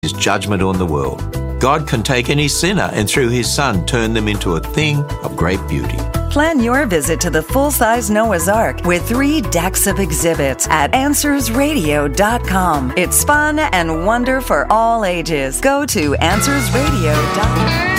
His judgment on the world. God can take any sinner and through His Son turn them into a thing of great beauty. Plan your visit to the full-size Noah's Ark with 3 decks of exhibits at AnswersRadio.com. It's fun and wonder for all ages. Go to AnswersRadio.com.